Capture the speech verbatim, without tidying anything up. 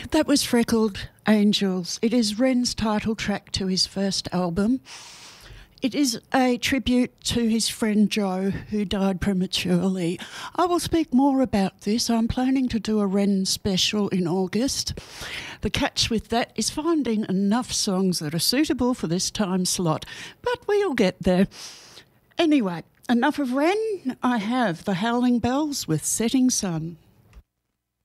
That was Freckled Angels. It is Ren's title track to his first album. It is a tribute to his friend Joe, who died prematurely. I will speak more about this. I'm planning to do a Ren special in August. The catch with that is finding enough songs that are suitable for this time slot, but we'll get there. Anyway, enough of Ren. I have the Howling Bells with Setting Sun.